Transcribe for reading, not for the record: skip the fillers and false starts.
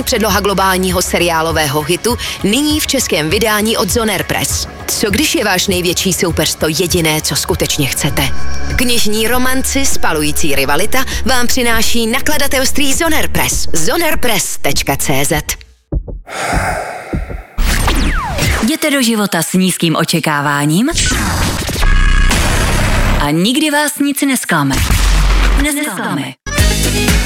Předloha globálního seriálového hitu, nyní v českém vydání od Zoner Press. Co když je váš největší soupeř to jediné, co skutečně chcete? Knižní romanci Spalující rivalita vám přináší nakladatelství Zoner Press. zonerpress.cz. Jděte do života s nízkým očekáváním a nikdy vás nic nesklame.